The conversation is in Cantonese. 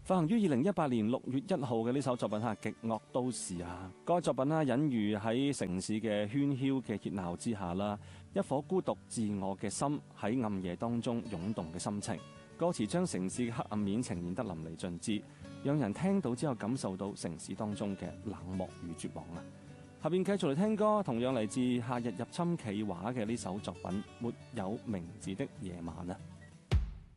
發行於2018年6月1號嘅呢首作品係《極惡都市》啊。該作品啦，隱喻喺城市嘅喧囂嘅熱鬧之下啦，一顆孤獨自我嘅心喺暗夜當中湧動嘅心情。歌詞將城市嘅黑暗面呈現得淋漓盡致，讓人聽到之後感受到城市當中嘅冷漠與絕望啊！下邊繼續嚟聽歌，同樣嚟自夏日入侵企劃嘅呢首作品《沒有名字的夜晚》啊。